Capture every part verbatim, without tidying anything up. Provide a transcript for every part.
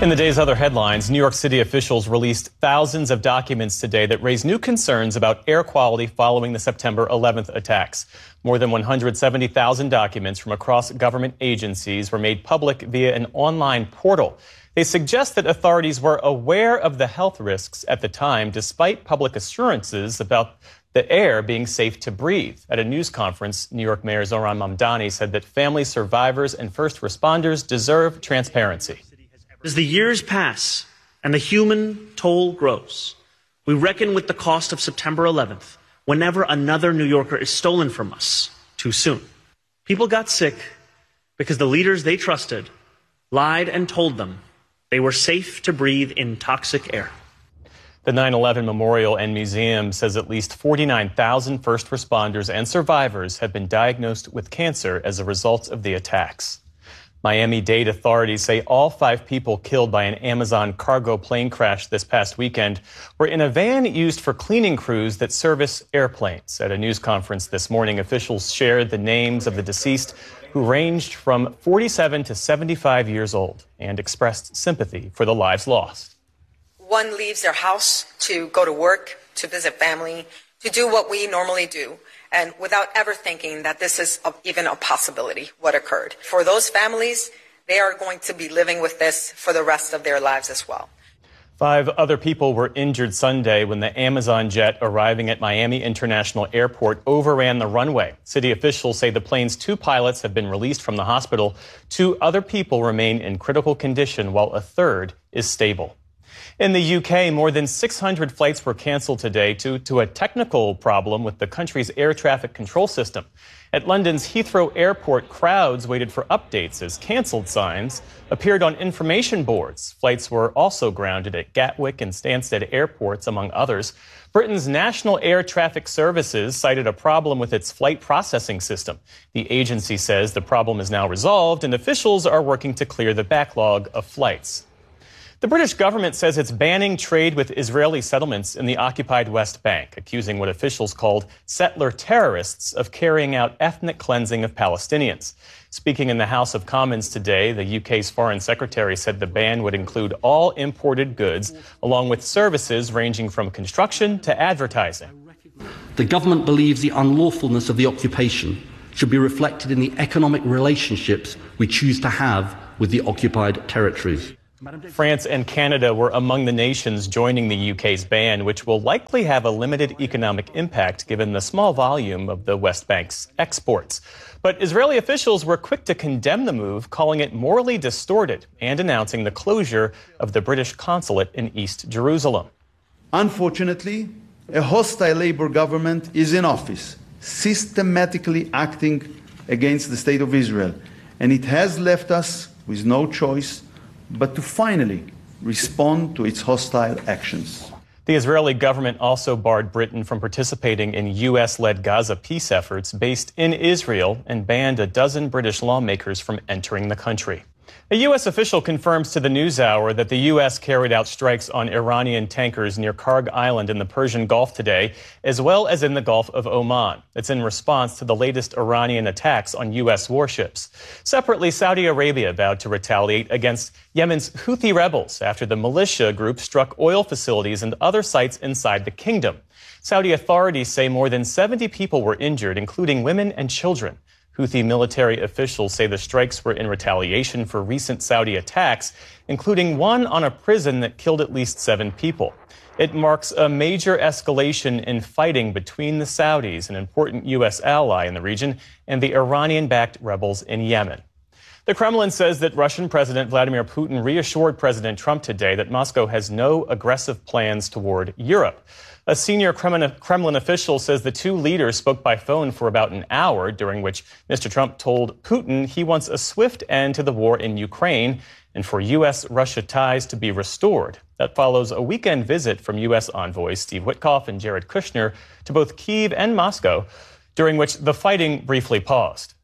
In the day's other headlines, New York City officials released thousands of documents today that raise new concerns about air quality following the September eleventh attacks. More than one hundred seventy thousand documents from across government agencies were made public via an online portal. They suggest that authorities were aware of the health risks at the time, despite public assurances about the air being safe to breathe. At a news conference, New York Mayor Zohran Mamdani said that family survivors and first responders deserve transparency. As the years pass and the human toll grows, we reckon with the cost of September eleventh whenever another New Yorker is stolen from us too soon. People got sick because the leaders they trusted lied and told them they were safe to breathe in toxic air. The nine eleven Memorial and Museum says at least forty-nine thousand first responders and survivors have been diagnosed with cancer as a result of the attacks. Miami-Dade authorities say all five people killed by an Amazon cargo plane crash this past weekend were in a van used for cleaning crews that service airplanes. At a news conference this morning, officials shared the names of the deceased, who ranged from forty-seven to seventy-five years old, and expressed sympathy for the lives lost. One leaves their house to go to work, to visit family, to do what we normally do, and without ever thinking that this is a, even a possibility, what occurred. For those families, they are going to be living with this for the rest of their lives as well. Five other people were injured Sunday when the Amazon jet arriving at Miami International Airport overran the runway. City officials say the plane's two pilots have been released from the hospital. Two other people remain in critical condition, while a third is stable. In the U K, more than six hundred flights were canceled today due to a technical problem with the country's air traffic control system. At London's Heathrow Airport, crowds waited for updates as cancelled signs appeared on information boards. Flights were also grounded at Gatwick and Stansted airports, among others. Britain's National Air Traffic Services cited a problem with its flight processing system. The agency says the problem is now resolved and officials are working to clear the backlog of flights. The British government says it's banning trade with Israeli settlements in the occupied West Bank, accusing what officials called settler terrorists of carrying out ethnic cleansing of Palestinians. Speaking in the House of Commons today, the U K's foreign secretary said the ban would include all imported goods, along with services ranging from construction to advertising. The government believes the unlawfulness of the occupation should be reflected in the economic relationships we choose to have with the occupied territories. France and Canada were among the nations joining the U K's ban, which will likely have a limited economic impact given the small volume of the West Bank's exports. But Israeli officials were quick to condemn the move, calling it morally distorted and announcing the closure of the British consulate in East Jerusalem. Unfortunately, a hostile Labour government is in office, systematically acting against the State of Israel, and it has left us with no choice but to finally respond to its hostile actions. The Israeli government also barred Britain from participating in U S-led Gaza peace efforts based in Israel and banned a dozen British lawmakers from entering the country. A U S official confirms to the NewsHour that the U S carried out strikes on Iranian tankers near Karg Island in the Persian Gulf today, as well as in the Gulf of Oman. It's in response to the latest Iranian attacks on U S warships. Separately, Saudi Arabia vowed to retaliate against Yemen's Houthi rebels after the militia group struck oil facilities and other sites inside the kingdom. Saudi authorities say more than seventy people were injured, including women and children. Houthi military officials say the strikes were in retaliation for recent Saudi attacks, including one on a prison that killed at least seven people. It marks a major escalation in fighting between the Saudis, an important U S ally in the region, and the Iranian-backed rebels in Yemen. The Kremlin says that Russian President Vladimir Putin reassured President Trump today that Moscow has no aggressive plans toward Europe. A senior Kremlin official says the two leaders spoke by phone for about an hour, during which Mister Trump told Putin he wants a swift end to the war in Ukraine and for U S Russia ties to be restored. That follows a weekend visit from U S envoys Steve Witkoff and Jared Kushner to both Kyiv and Moscow, during which the fighting briefly paused.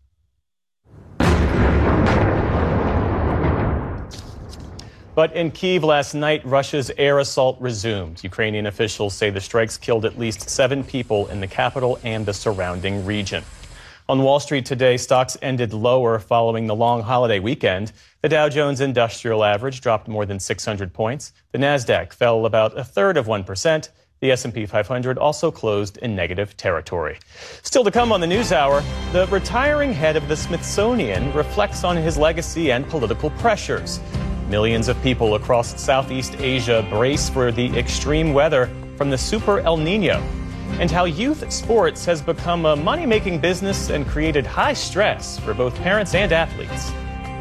But in Kyiv last night, Russia's air assault resumed. Ukrainian officials say the strikes killed at least seven people in the capital and the surrounding region. On Wall Street today, stocks ended lower following the long holiday weekend. The Dow Jones Industrial Average dropped more than six hundred points. The Nasdaq fell about a third of one percent. The S and P five hundred also closed in negative territory. Still to come on the NewsHour, the retiring head of the Smithsonian reflects on his legacy and political pressures. Millions of people across Southeast Asia brace for the extreme weather from the Super El Nino, and how youth sports has become a money-making business and created high stress for both parents and athletes.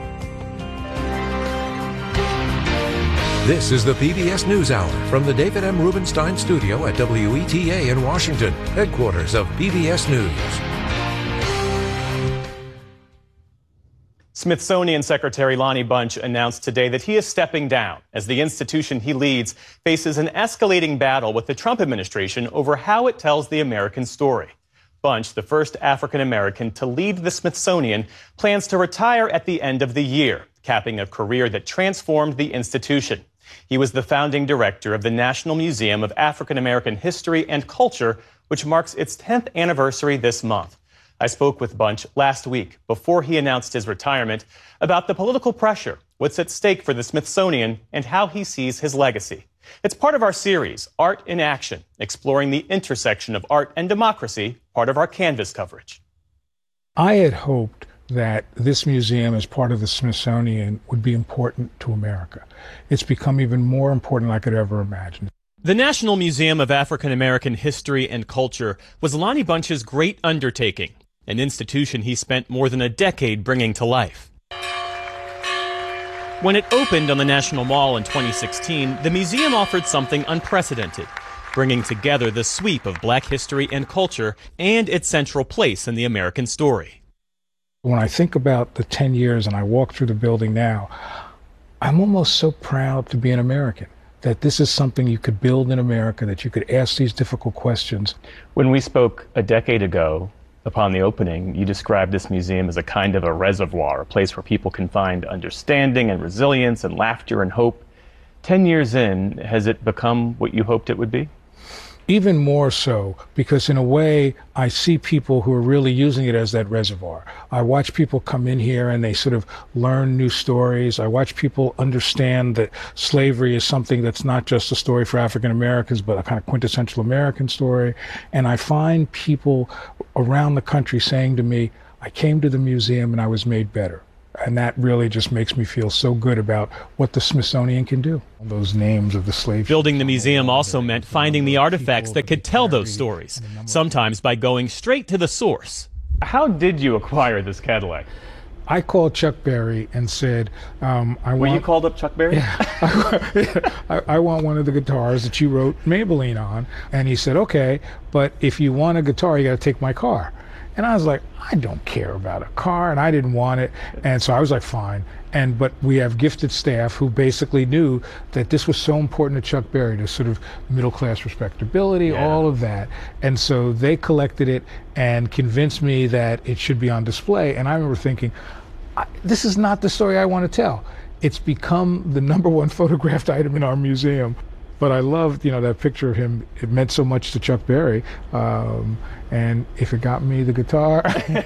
This is the P B S NewsHour from the David M. Rubenstein Studio at W E T A in Washington, headquarters of P B S News. Smithsonian Secretary Lonnie Bunch announced today that he is stepping down as the institution he leads faces an escalating battle with the Trump administration over how it tells the American story. Bunch, the first African American to lead the Smithsonian, plans to retire at the end of the year, capping a career that transformed the institution. He was the founding director of the National Museum of African American History and Culture, which marks its tenth anniversary this month. I spoke with Bunch last week before he announced his retirement about the political pressure, what's at stake for the Smithsonian, and how he sees his legacy. It's part of our series, Art in Action, exploring the intersection of art and democracy, part of our Canvas coverage. I had hoped that this museum as part of the Smithsonian would be important to America. It's become even more important than I could ever imagine. The National Museum of African American History and Culture was Lonnie Bunch's great undertaking, an institution he spent more than a decade bringing to life. When it opened on the National Mall in twenty sixteen, the museum offered something unprecedented, bringing together the sweep of black history and culture and its central place in the American story. When I think about the ten years and I walk through the building now, I'm almost so proud to be an American, that this is something you could build in America, that you could ask these difficult questions. When we spoke a decade ago, upon the opening, you described this museum as a kind of a reservoir, a place where people can find understanding and resilience and laughter and hope. Ten years in, has it become what you hoped it would be? Even more so, because in a way, I see people who are really using it as that reservoir. I watch people come in here and they sort of learn new stories. I watch people understand that slavery is something that's not just a story for African Americans, but a kind of quintessential American story. And I find people around the country saying to me, I came to the museum and I was made better. And that really just makes me feel so good about what the Smithsonian can do. Those names of the slave Building the museum also meant finding the artifacts that could tell those stories, sometimes by going straight to the source. How did you acquire this Cadillac? I called Chuck Berry and said, um, I Were want... you called up Chuck Berry? Yeah. I, I want one of the guitars that you wrote Maybelline on. And he said, okay, but if you want a guitar, you got to take my car. And I was like, I don't care about a car, and I didn't want it. And so I was like, fine. And but we have gifted staff who basically knew that this was so important to Chuck Berry, to sort of middle-class respectability, yeah. all of that. And so they collected it and convinced me that it should be on display. And I remember thinking, I, this is not the story I want to tell. It's become the number one photographed item in our museum. But I loved, you know, that picture of him. It meant so much to Chuck Berry. Um, and if it got me the guitar.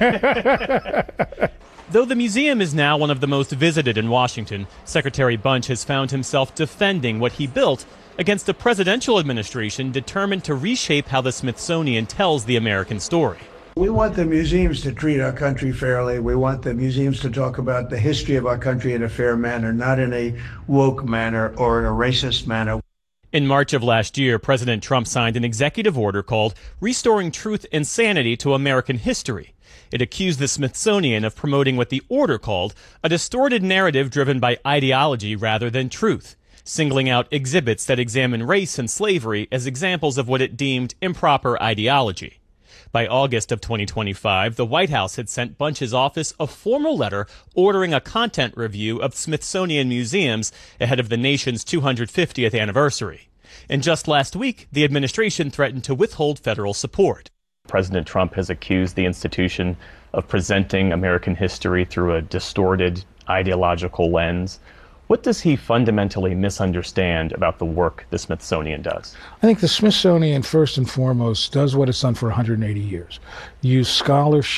Though the museum is now one of the most visited in Washington, Secretary Bunch has found himself defending what he built against a presidential administration determined to reshape how the Smithsonian tells the American story. We want the museums to treat our country fairly. We want the museums to talk about the history of our country in a fair manner, not in a woke manner or in a racist manner. In March of last year, President Trump signed an executive order called Restoring Truth and Sanity to American History. It accused the Smithsonian of promoting what the order called a distorted narrative driven by ideology rather than truth, singling out exhibits that examine race and slavery as examples of what it deemed improper ideology. By August of twenty twenty-five, the White House had sent Bunch's office a formal letter ordering a content review of Smithsonian museums ahead of the nation's two hundred fiftieth anniversary. And just last week, the administration threatened to withhold federal support. President Trump has accused the institution of presenting American history through a distorted ideological lens. What does he fundamentally misunderstand about the work the Smithsonian does? I think the Smithsonian, first and foremost, does what it's done for one hundred eighty years. Use scholarship,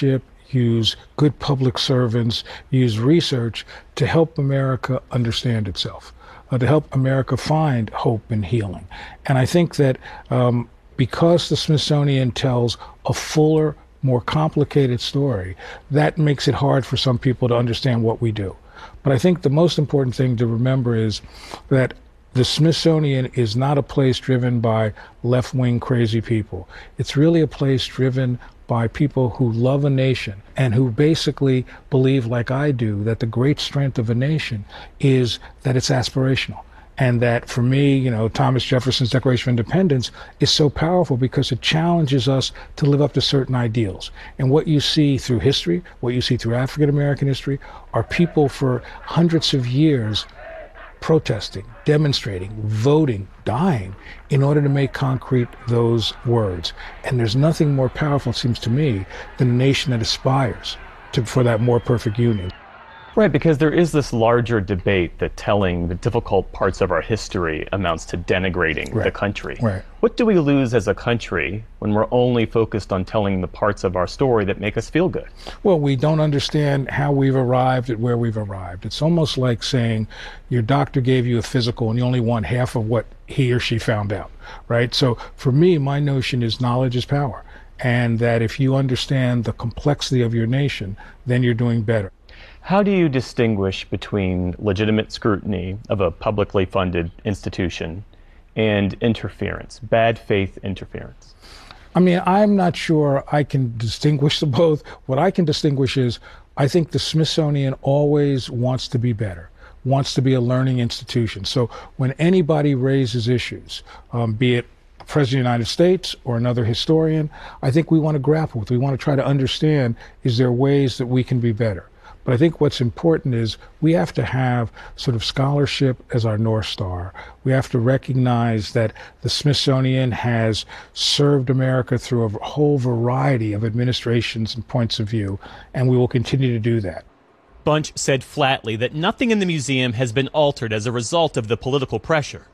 use good public servants, use research to help America understand itself, uh, to help America find hope and healing. And I think that um, because the Smithsonian tells a fuller, more complicated story, that makes it hard for some people to understand what we do. But I think the most important thing to remember is that the Smithsonian is not a place driven by left-wing crazy people. It's really a place driven by people who love a nation and who basically believe, like I do, that the great strength of a nation is that it's aspirational. And that for me, you know, Thomas Jefferson's Declaration of Independence is so powerful because it challenges us to live up to certain ideals. And what you see through history, what you see through African American history, are people for hundreds of years protesting, demonstrating, voting, dying in order to make concrete those words. And there's nothing more powerful, it seems to me, than a nation that aspires to, for that more perfect union. Right, because there is this larger debate that telling the difficult parts of our history amounts to denigrating right. the country. Right. What do we lose as a country when we're only focused on telling the parts of our story that make us feel good? Well, we don't understand how we've arrived at where we've arrived. It's almost like saying your doctor gave you a physical and you only want half of what he or she found out, right? So for me, my notion is knowledge is power, and that if you understand the complexity of your nation, then you're doing better. How do you distinguish between legitimate scrutiny of a publicly funded institution and interference, bad faith interference? I mean, I'm not sure I can distinguish the both. What I can distinguish is I think the Smithsonian always wants to be better, wants to be a learning institution. So when anybody raises issues, um, be it the President of the United States or another historian, I think we want to grapple with. We want to try to understand, is there ways that we can be better? But I think what's important is we have to have sort of scholarship as our North Star. We have to recognize that the Smithsonian has served America through a whole variety of administrations and points of view, and we will continue to do that. Bunch said flatly that nothing in the museum has been altered as a result of the political pressure.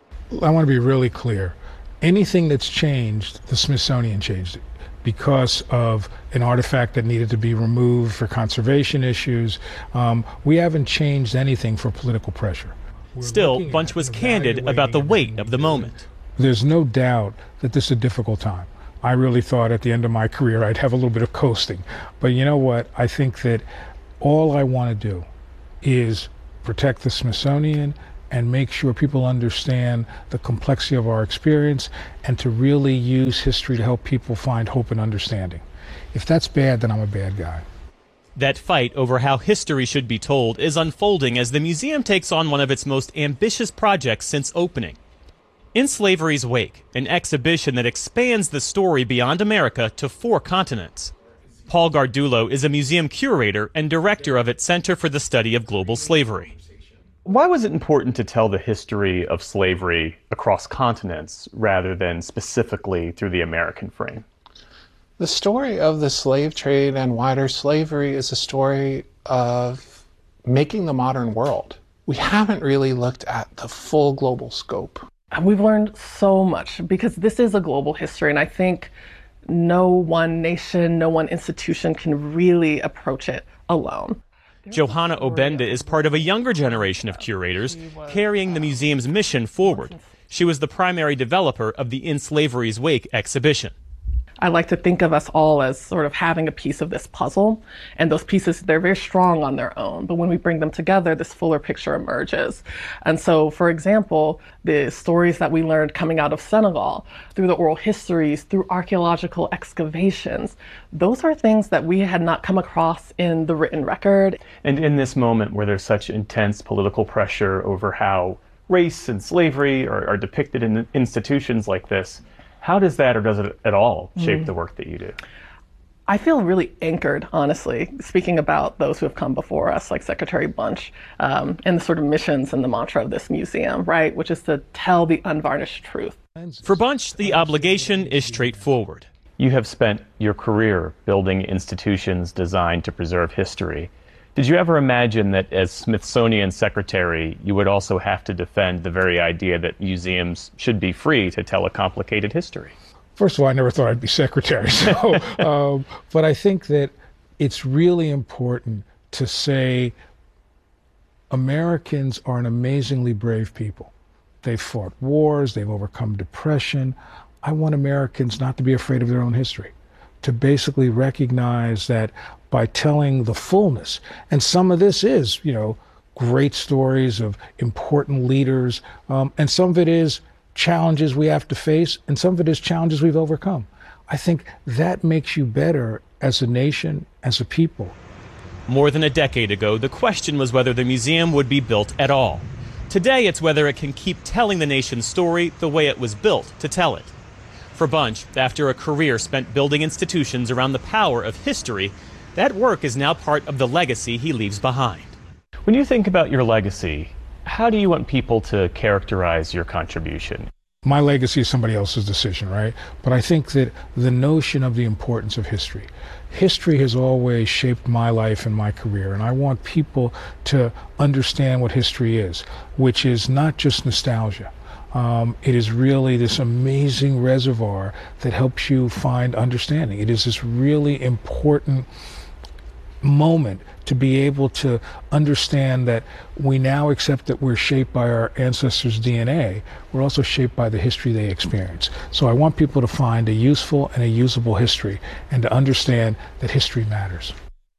I want to be really clear. Anything that's changed, the Smithsonian changed it, because of an artifact that needed to be removed for conservation issues. Um, we haven't changed anything for political pressure. We're Still, Bunch was candid about the weight of the moment. There's no doubt that this is a difficult time. I really thought at the end of my career I'd have a little bit of coasting. But you know what? I think that all I want to do is protect the Smithsonian and make sure people understand the complexity of our experience, and to really use history to help people find hope and understanding. If that's bad, then I'm a bad guy. That fight over how history should be told is unfolding as the museum takes on one of its most ambitious projects since opening. In Slavery's Wake, an exhibition that expands the story beyond America to four continents. Paul Gardulo is a museum curator and director of its Center for the Study of Global Slavery. Why was it important to tell the history of slavery across continents rather than specifically through the American frame? The story of the slave trade and wider slavery is a story of making the modern world. We haven't really looked at the full global scope. We've learned so much because this is a global history, and I think no one nation, no one institution can really approach it alone. Johanna Obenda is part of a younger generation of curators carrying the museum's mission forward. She was the primary developer of the In Slavery's Wake exhibition. I like to think of us all as sort of having a piece of this puzzle, and those pieces, they're very strong on their own, but when we bring them together, this fuller picture emerges. And so, for example, the stories that we learned coming out of Senegal, through the oral histories, through archaeological excavations, those are things that we had not come across in the written record. And in this moment where there's such intense political pressure over how race and slavery are, are depicted in institutions like this, how does that, or does it at all, shape mm. the work that you do? I feel really anchored, honestly, speaking about those who have come before us, like Secretary Bunch, um, and the sort of missions and the mantra of this museum, right, which is to tell the unvarnished truth. For Bunch, the obligation is straightforward. You have spent your career building institutions designed to preserve history. Did you ever imagine that as Smithsonian Secretary, you would also have to defend the very idea that museums should be free to tell a complicated history? First of all, I never thought I'd be secretary. So, um, but I think that it's really important to say Americans are an amazingly brave people. They've fought wars, they've overcome depression. I want Americans not to be afraid of their own history, to basically recognize that by telling the fullness, and some of this is, you know, great stories of important leaders, um, and some of it is challenges we have to face, and some of it is challenges we've overcome. I think that makes you better as a nation, as a people. More than a decade ago, the question was whether the museum would be built at all. Today, it's whether it can keep telling the nation's story the way it was built to tell it. For Bunch, after a career spent building institutions around the power of history, that work is now part of the legacy he leaves behind. When you think about your legacy, how do you want people to characterize your contribution? My legacy is somebody else's decision, right? But I think that the notion of the importance of history, history has always shaped my life and my career, and I want people to understand what history is, which is not just nostalgia. Um, it is really this amazing reservoir that helps you find understanding. It is this really important moment to be able to understand that we now accept that we're shaped by our ancestors' D N A. We're also shaped by the history they experience. So I want people to find a useful and a usable history and to understand that history matters.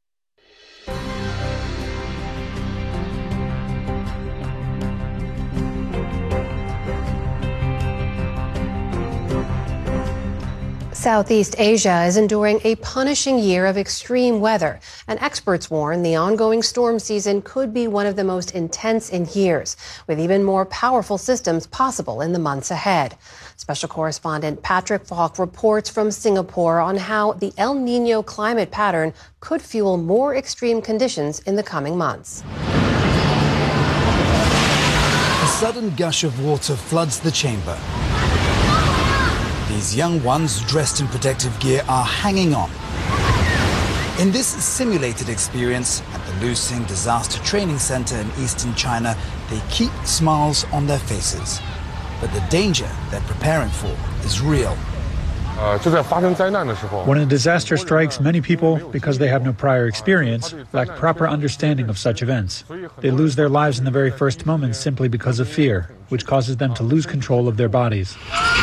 Southeast Asia is enduring a punishing year of extreme weather, and experts warn the ongoing storm season could be one of the most intense in years, with even more powerful systems possible in the months ahead. Special correspondent Patrick Falk reports from Singapore on how the El Niño climate pattern could fuel more extreme conditions in the coming months. A sudden gush of water floods the chamber. These young ones, dressed in protective gear, are hanging on. In this simulated experience at the Lusing Disaster Training Center in eastern China, they keep smiles on their faces. But the danger they're preparing for is real. When a disaster strikes, many people, because they have no prior experience, lack proper understanding of such events. They lose their lives in the very first moments simply because of fear, which causes them to lose control of their bodies.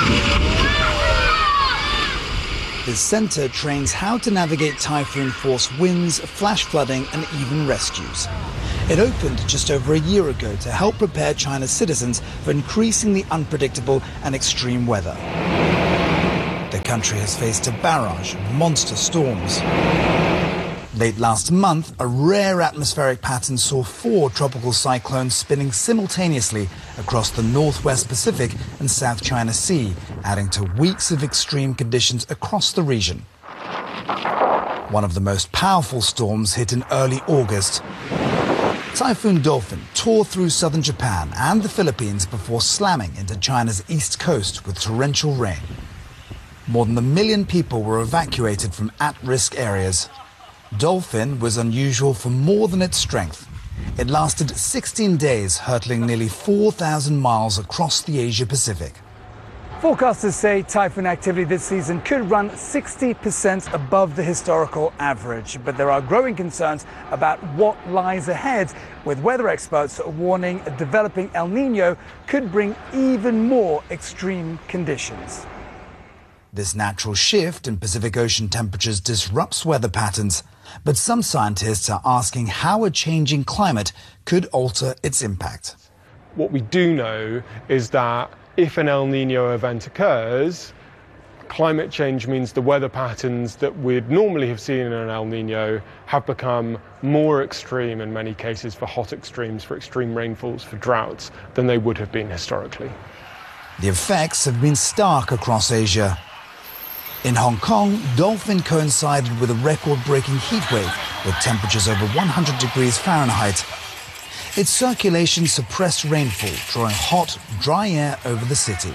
This center trains how to navigate typhoon-force winds, flash flooding, and even rescues. It opened just over a year ago to help prepare China's citizens for increasingly unpredictable and extreme weather. The country has faced a barrage of monster storms. Late last month, a rare atmospheric pattern saw four tropical cyclones spinning simultaneously across the northwest Pacific and South China Sea, adding to weeks of extreme conditions across the region. One of the most powerful storms hit in early August. Typhoon Dolphin tore through southern Japan and the Philippines before slamming into China's east coast with torrential rain. More than a million people were evacuated from at-risk areas. Dolphin was unusual for more than its strength. It lasted sixteen days, hurtling nearly four thousand miles across the Asia-Pacific. Forecasters say typhoon activity this season could run sixty percent above the historical average, but there are growing concerns about what lies ahead, with weather experts warning a developing El Niño could bring even more extreme conditions. This natural shift in Pacific Ocean temperatures disrupts weather patterns, but some scientists are asking how a changing climate could alter its impact. What we do know is that if an El Niño event occurs, climate change means the weather patterns that we'd normally have seen in an El Niño have become more extreme in many cases, for hot extremes, for extreme rainfalls, for droughts, than they would have been historically. The effects have been stark across Asia. In Hong Kong, Dolphin coincided with a record-breaking heat wave with temperatures over one hundred degrees Fahrenheit. Its circulation suppressed rainfall, drawing hot, dry air over the city.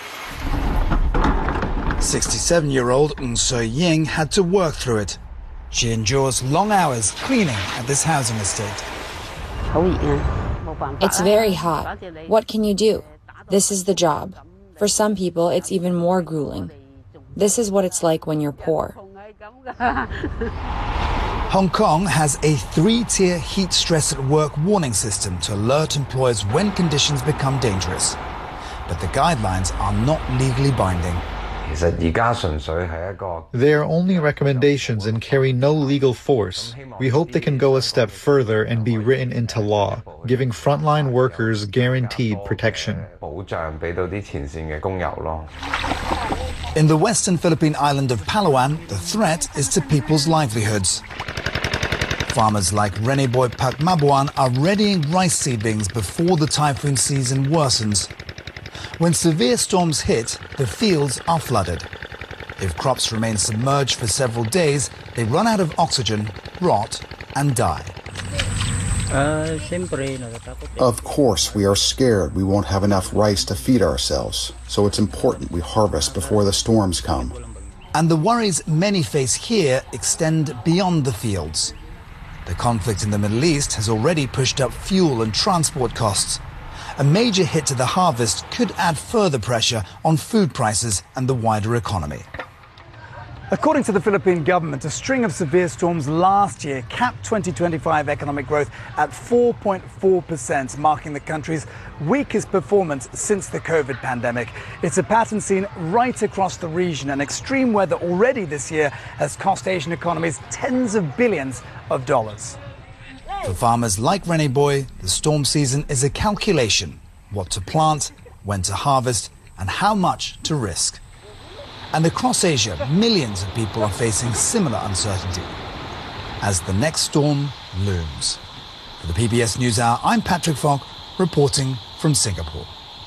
sixty-seven-year-old Ng Sui Ying had to work through it. She endures long hours cleaning at this housing estate. It's very hot. What can you do? This is the job. For some people, it's even more grueling. This is what it's like when you're poor. Hong Kong has a three-tier heat stress at work warning system to alert employers when conditions become dangerous. But the guidelines are not legally binding. They are only recommendations and carry no legal force. We hope they can go a step further and be written into law, giving frontline workers guaranteed protection. In the western Philippine island of Palawan, the threat is to people's livelihoods. Farmers like Rene Boy Patmabuan are readying rice seedlings before the typhoon season worsens. When severe storms hit, the fields are flooded. If crops remain submerged for several days, they run out of oxygen, rot, and die. Of course, we are scared we won't have enough rice to feed ourselves, so it's important we harvest before the storms come. And the worries many face here extend beyond the fields. The conflict in the Middle East has already pushed up fuel and transport costs. A major hit to the harvest could add further pressure on food prices and the wider economy. According to the Philippine government, a string of severe storms last year capped twenty twenty-five economic growth at four point four percent, marking the country's weakest performance since the COVID pandemic. It's a pattern seen right across the region, and extreme weather already this year has cost Asian economies tens of billions of dollars. For farmers like Rene Boy, the storm season is a calculation: what to plant, when to harvest, and how much to risk. And across Asia, millions of people are facing similar uncertainty as the next storm looms. For the P B S NewsHour, I'm Patrick Falk, reporting from Singapore.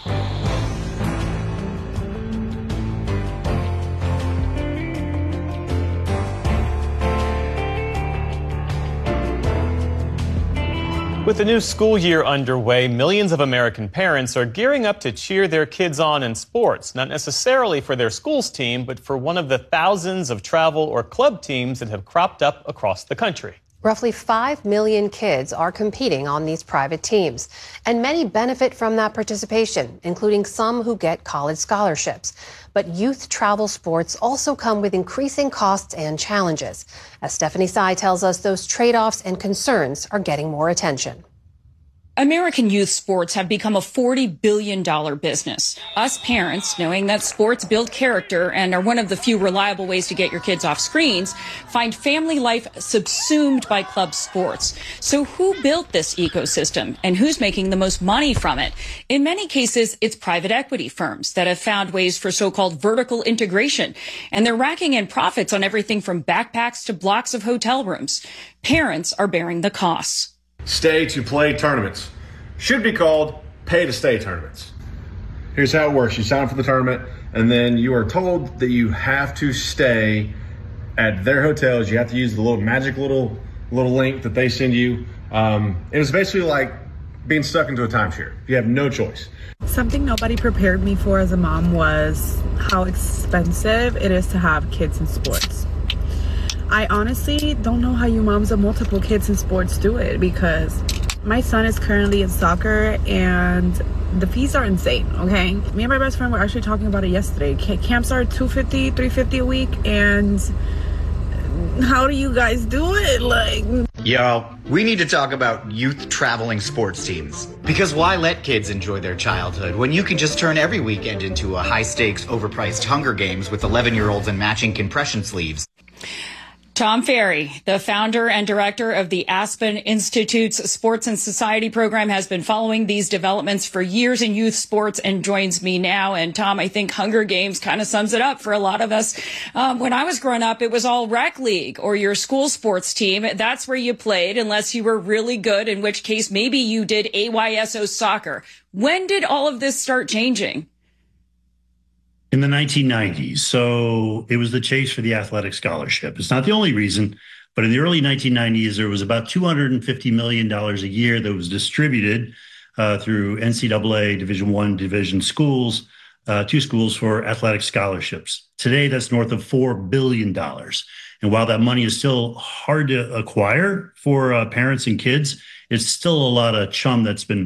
With the new school year underway, millions of American parents are gearing up to cheer their kids on in sports, not necessarily for their school's team, but for one of the thousands of travel or club teams that have cropped up across the country. Roughly five million kids are competing on these private teams, and many benefit from that participation, including some who get college scholarships. But youth travel sports also come with increasing costs and challenges. As Stephanie Tsai tells us, those trade-offs and concerns are getting more attention. American youth sports have become a forty billion dollars business. Us parents, knowing that sports build character and are one of the few reliable ways to get your kids off screens, find family life subsumed by club sports. So who built this ecosystem and who's making the most money from it? In many cases, it's private equity firms that have found ways for so-called vertical integration, and they're racking in profits on everything from backpacks to blocks of hotel rooms. Parents are bearing the costs. Stay to play tournaments should be called pay to stay tournaments. Here's how it works. You sign up for the tournament, and then you are told that you have to stay at their hotels. You have to use the little magic little little link that they send you. Um, it was basically like being stuck into a timeshare. You have no choice. Something nobody prepared me for as a mom was how expensive it is to have kids in sports. I honestly don't know how you moms of multiple kids in sports do it, because my son is currently in soccer and the fees are insane, okay? Me and my best friend were actually talking about it yesterday. Camps are two hundred fifty dollars, three hundred fifty dollars a week, and how do you guys do it? Like, yo, we need to talk about youth traveling sports teams. Because why let kids enjoy their childhood when you can just turn every weekend into a high-stakes, overpriced Hunger Games with eleven-year-olds and matching compression sleeves? Tom Ferry, the founder and director of the Aspen Institute's Sports and Society program, has been following these developments for years in youth sports and joins me now. And Tom, I think Hunger Games kind of sums it up for a lot of us. Um, when I was growing up, it was all rec league or your school sports team. That's where you played unless you were really good, in which case maybe you did A Y S O soccer. When did all of this start changing? In the nineteen nineties. So it was the chase for the athletic scholarship. It's not the only reason, but in the early nineteen nineties, there was about two hundred fifty million dollars a year that was distributed uh, through N C double A Division I division schools, uh, two schools for athletic scholarships. Today, that's north of four billion dollars. And while that money is still hard to acquire for uh, parents and kids, it's still a lot of chum that's been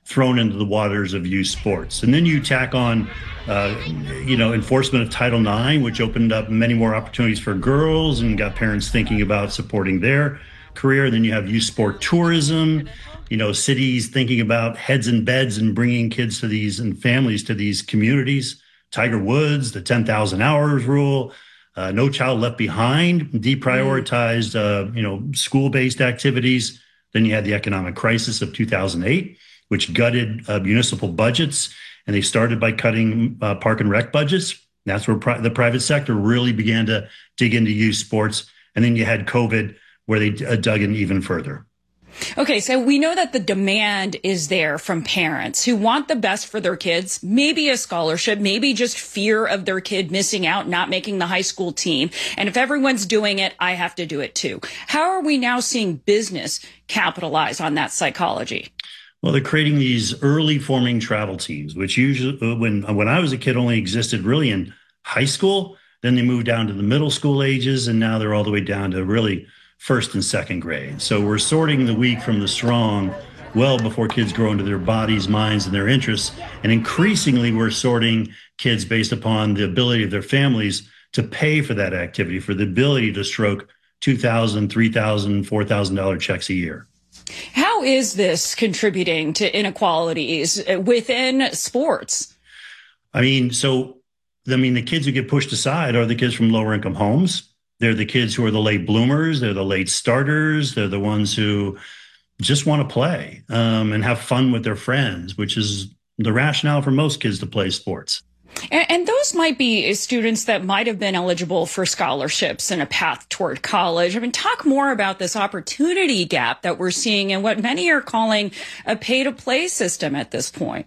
thrown into the waters of youth sports. And then you tack on, uh, you know, enforcement of Title nine, which opened up many more opportunities for girls and got parents thinking about supporting their career. Then you have youth sport tourism, you know, cities thinking about heads in beds and bringing kids to these and families to these communities. Tiger Woods, the ten thousand hours rule, uh, No Child Left Behind, deprioritized, uh, you know, school-based activities. Then you had the economic crisis of two thousand eight, which gutted uh, municipal budgets, and they started by cutting uh, park and rec budgets. That's where pri- the private sector really began to dig into youth sports. And then you had COVID, where they uh, dug in even further. Okay, so we know that the demand is there from parents who want the best for their kids, maybe a scholarship, maybe just fear of their kid missing out, not making the high school team. And if everyone's doing it, I have to do it too. How are we now seeing business capitalize on that psychology? Well, they're creating these early forming travel teams, which usually, when when I was a kid, only existed really in high school. Then they moved down to the middle school ages, and now they're all the way down to really first and second grade. So we're sorting the weak from the strong well before kids grow into their bodies, minds, and their interests. And increasingly, we're sorting kids based upon the ability of their families to pay for that activity, for the ability to stroke two thousand dollars, three thousand dollars, four thousand dollars checks a year. How is this contributing to inequalities within sports? I mean, so, I mean, the kids who get pushed aside are the kids from lower income homes. They're the kids who are the late bloomers. They're the late starters. They're the ones who just want to play um, and have fun with their friends, which is the rationale for most kids to play sports. And, and those might be students that might have been eligible for scholarships and a path toward college. I mean, talk more about this opportunity gap that we're seeing and what many are calling a pay-to-play system at this point.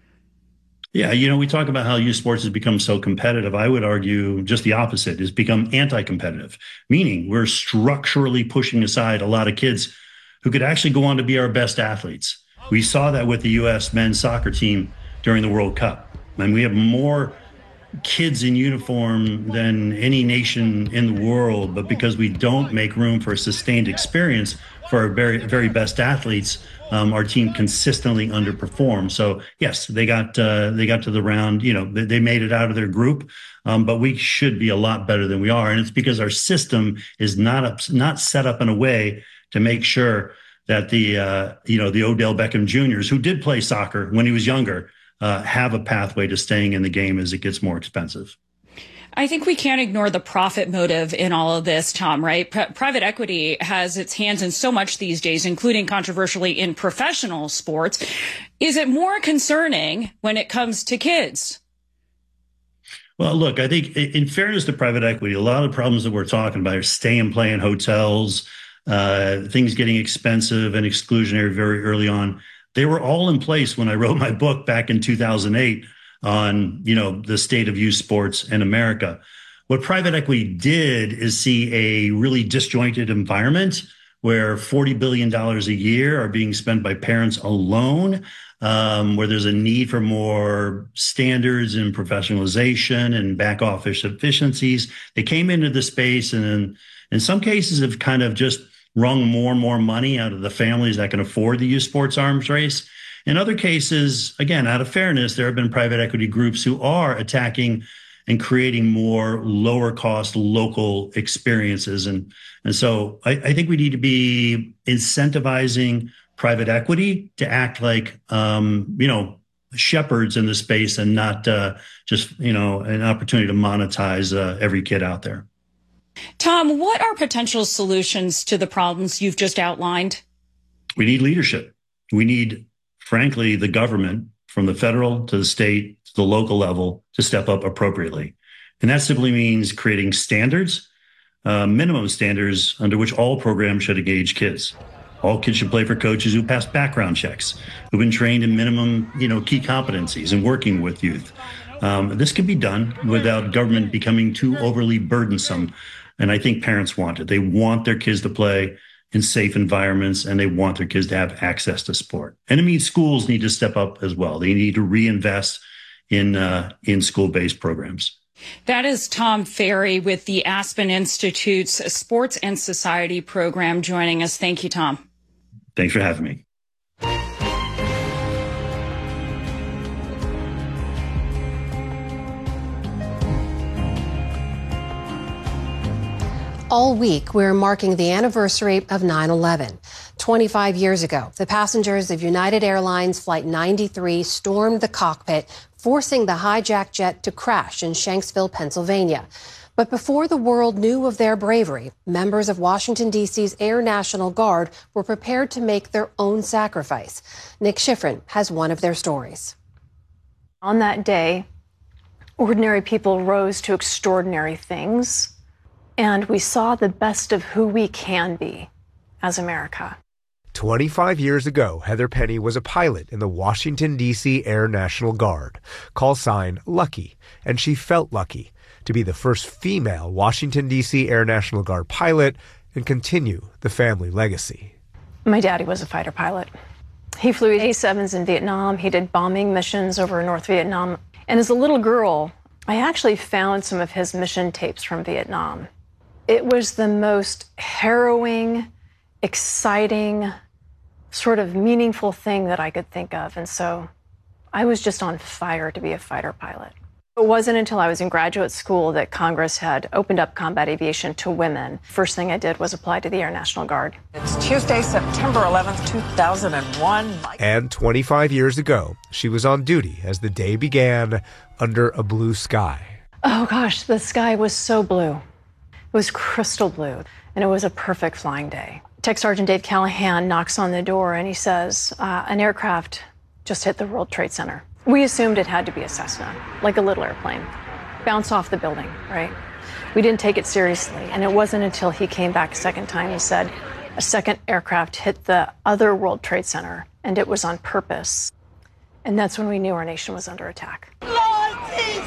Yeah, you know, we talk about how youth sports has become so competitive. I would argue just the opposite. It's become anti-competitive, meaning we're structurally pushing aside a lot of kids who could actually go on to be our best athletes. We saw that with the U S men's soccer team during the World Cup. And we have more kids in uniform than any nation in the world, but because we don't make room for a sustained experience for our very, very best athletes, um, our team consistently underperformed. So yes, they got uh, they got to the round. You know, they, they made it out of their group, um, but we should be a lot better than we are, and it's because our system is not up, not set up in a way to make sure that the uh, you know the Odell Beckham Juniors, who did play soccer when he was younger, uh, have a pathway to staying in the game as it gets more expensive. I think we can't ignore the profit motive in all of this, Tom, right? P- private equity has its hands in so much these days, including controversially in professional sports. Is it more concerning when it comes to kids? Well, look, I think in fairness to private equity, a lot of the problems that we're talking about are stay and play in hotels, uh, things getting expensive and exclusionary very early on. They were all in place when I wrote my book back in two thousand eight. On, you know, the state of youth sports in America. What private equity did is see a really disjointed environment where forty billion dollars a year are being spent by parents alone, um, where there's a need for more standards and professionalization and back office efficiencies. They came into the space and in, in some cases have kind of just wrung more and more money out of the families that can afford the youth sports arms race. In other cases, again, out of fairness, there have been private equity groups who are attacking and creating more lower cost local experiences. And, and so I, I think we need to be incentivizing private equity to act like, um, you know, shepherds in the space and not uh, just, you know, an opportunity to monetize uh, every kid out there. Tom, what are potential solutions to the problems you've just outlined? We need leadership. We need, frankly, the government, from the federal to the state to the local level, to step up appropriately. And that simply means creating standards, uh, minimum standards under which all programs should engage kids. All kids should play for coaches who pass background checks, who've been trained in minimum, you know, key competencies in working with youth. Um, this can be done without government becoming too overly burdensome. And I think parents want it. They want their kids to play in safe environments, and they want their kids to have access to sport. And it means schools need to step up as well. They need to reinvest in uh, in school-based programs. That is Tom Ferry with the Aspen Institute's Sports and Society program joining us. Thank you, Tom. Thanks for having me. All week, we're marking the anniversary of nine eleven. twenty-five years ago, the passengers of United Airlines Flight ninety-three stormed the cockpit, forcing the hijacked jet to crash in Shanksville, Pennsylvania. But before the world knew of their bravery, members of Washington, D C's Air National Guard were prepared to make their own sacrifice. Nick Schifrin has one of their stories. On that day, ordinary people rose to extraordinary things, and we saw the best of who we can be as America. twenty-five years ago, Heather Penny was a pilot in the Washington, D C Air National Guard, call sign Lucky, and she felt lucky to be the first female Washington, D C Air National Guard pilot and continue the family legacy. My daddy was a fighter pilot. He flew A sevens in Vietnam. He did bombing missions over North Vietnam. And as a little girl, I actually found some of his mission tapes from Vietnam. It was the most harrowing, exciting, sort of meaningful thing that I could think of. And so I was just on fire to be a fighter pilot. It wasn't until I was in graduate school that Congress had opened up combat aviation to women. First thing I did was apply to the Air National Guard. It's Tuesday, September eleventh, two thousand one. And twenty-five years ago, she was on duty as the day began under a blue sky. Oh gosh, the sky was so blue. It was crystal blue, and it was a perfect flying day. Tech Sergeant Dave Callahan knocks on the door and he says, uh, an aircraft just hit the World Trade Center. We assumed it had to be a Cessna, like a little airplane, bounce off the building, right? We didn't take it seriously, and it wasn't until he came back a second time and said a second aircraft hit the other World Trade Center, and it was on purpose. And that's when we knew our nation was under attack. By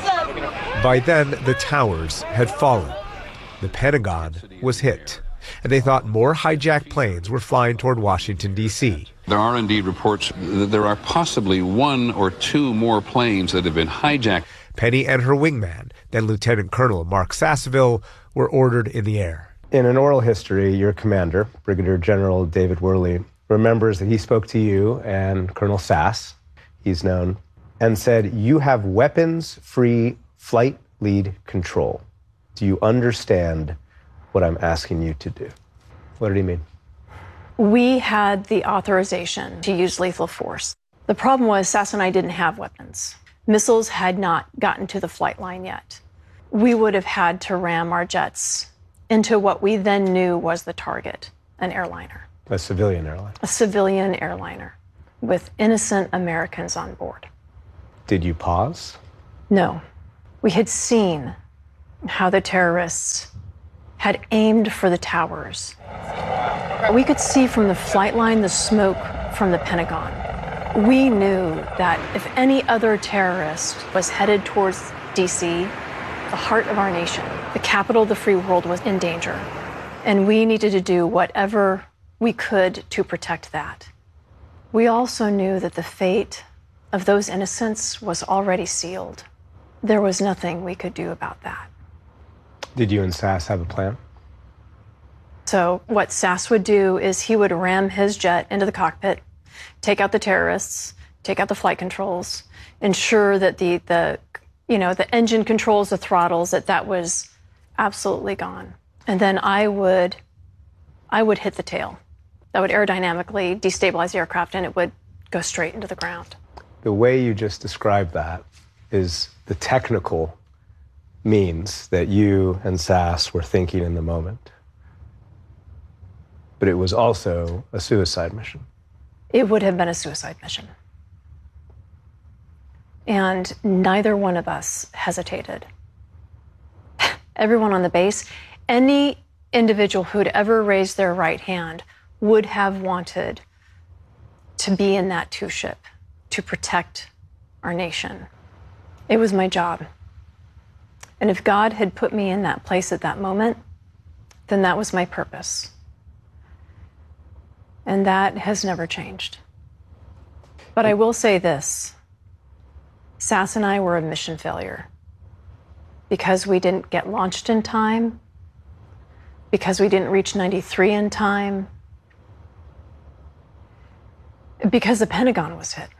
then, the towers had fallen. The Pentagon was hit, and they thought more hijacked planes were flying toward Washington, D C There are indeed reports that there are possibly one or two more planes that have been hijacked. Penny and her wingman, then Lieutenant Colonel Mark Sasseville, were ordered in the air. In an oral history, your commander, Brigadier General David Worley, remembers that he spoke to you and Colonel Sass, he's known, and said, you have weapons-free flight lead control. Do you understand what I'm asking you to do? What did he mean? We had the authorization to use lethal force. The problem was Sass and I didn't have weapons. Missiles had not gotten to the flight line yet. We would have had to ram our jets into what we then knew was the target, an airliner. A civilian airline? A civilian airliner with innocent Americans on board. Did you pause? No. We had seen how the terrorists had aimed for the towers. We could see from the flight line the smoke from the Pentagon. We knew that if any other terrorist was headed towards D C, the heart of our nation, the capital of the free world, was in danger. And we needed to do whatever we could to protect that. We also knew that the fate of those innocents was already sealed. There was nothing we could do about that. Did you and Sass have a plan? So what Sass would do is he would ram his jet into the cockpit, take out the terrorists, take out the flight controls, ensure that the, the you know, the engine controls, the throttles, that that was absolutely gone. And then I would, I would hit the tail. That would aerodynamically destabilize the aircraft and it would go straight into the ground. The way you just described that is the technical means that you and Sass were thinking in the moment. But it was also a suicide mission. It would have been a suicide mission. And neither one of us hesitated. Everyone on the base, any individual who'd ever raised their right hand would have wanted to be in that two-ship to protect our nation. It was my job. And if God had put me in that place at that moment, then that was my purpose. And that has never changed. But I will say this. Sass and I were a mission failure because we didn't get launched in time, because we didn't reach ninety-three in time, because the Pentagon was hit.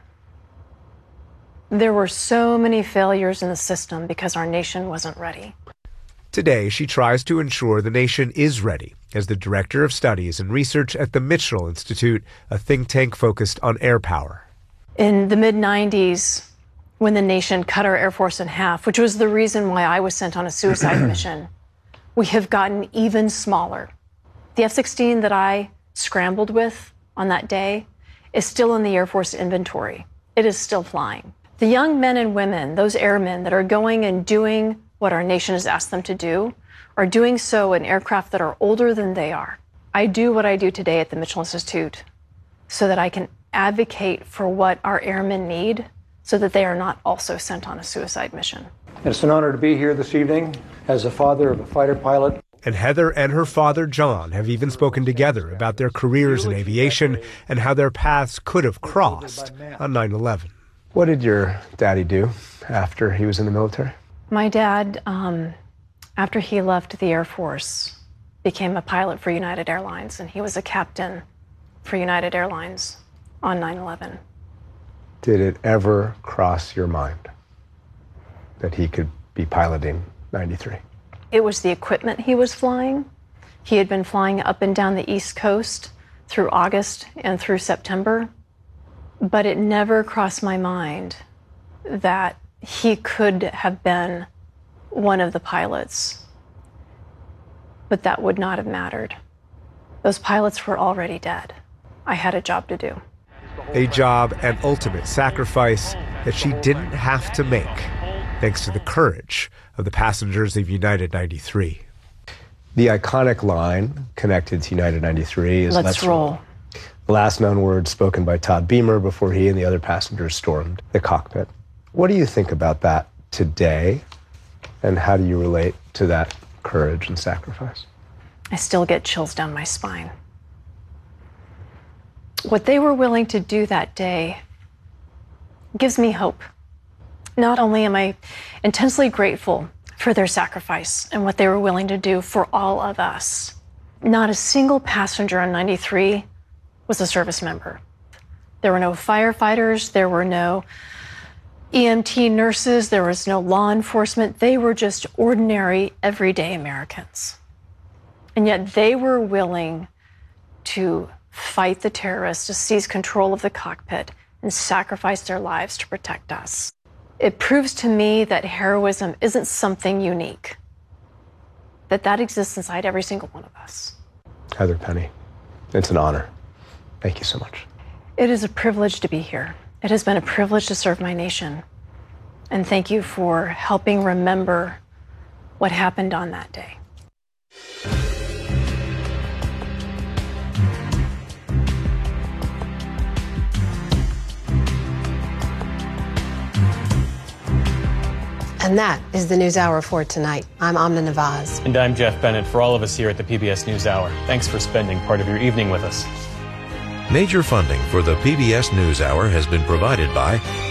There were so many failures in the system because our nation wasn't ready. Today, she tries to ensure the nation is ready as the Director of Studies and Research at the Mitchell Institute, a think tank focused on air power. In the mid nineties, when the nation cut our Air Force in half, which was the reason why I was sent on a suicide mission, we have gotten even smaller. The F sixteen that I scrambled with on that day is still in the Air Force inventory. It is still flying. The young men and women, those airmen that are going and doing what our nation has asked them to do, are doing so in aircraft that are older than they are. I do what I do today at the Mitchell Institute so that I can advocate for what our airmen need so that they are not also sent on a suicide mission. It's an honor to be here this evening as a father of a fighter pilot. And Heather and her father, John, have even spoken together about their careers in aviation and how their paths could have crossed on nine eleven. What did your daddy do after he was in the military? My dad, um, after he left the Air Force, became a pilot for United Airlines, and he was a captain for United Airlines on nine eleven. Did it ever cross your mind that he could be piloting ninety-three? It was the equipment he was flying. He had been flying up and down the East Coast through August and through September, but it never crossed my mind that he could have been one of the pilots. But that would not have mattered. Those pilots were already dead. I had a job to do. A job and ultimate sacrifice that she didn't have to make, thanks to the courage of the passengers of United ninety-three. The iconic line connected to United ninety-three is Let's, Let's roll. roll. The last known words spoken by Todd Beamer before he and the other passengers stormed the cockpit. What do you think about that today, and how do you relate to that courage and sacrifice? I still get chills down my spine. What they were willing to do that day gives me hope. Not only am I intensely grateful for their sacrifice and what they were willing to do for all of us, not a single passenger on ninety-three was a service member. There were no firefighters, there were no E M T nurses, there was no law enforcement. They were just ordinary, everyday Americans. And yet they were willing to fight the terrorists, to seize control of the cockpit, and sacrifice their lives to protect us. It proves to me that heroism isn't something unique, that that exists inside every single one of us. Heather Penny, it's an honor. Thank you so much. It is a privilege to be here. It has been a privilege to serve my nation. And thank you for helping remember what happened on that day. And that is the News Hour for tonight. I'm Amna Nawaz. And I'm Jeff Bennett. For all of us here at the P B S News Hour, thanks for spending part of your evening with us. Major funding for the P B S News Hour has been provided by